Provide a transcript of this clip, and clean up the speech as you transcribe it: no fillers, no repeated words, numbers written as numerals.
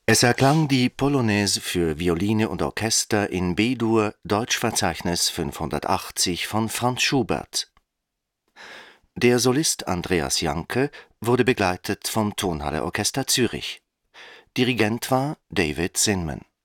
Es erklang die Polonaise für Violine und Orchester in B-Dur, Deutschverzeichnis 580 von Franz Schubert. Der Solist Andreas Janke wurde begleitet vom Tonhalle Orchester Zürich. Dirigent war David Zinman.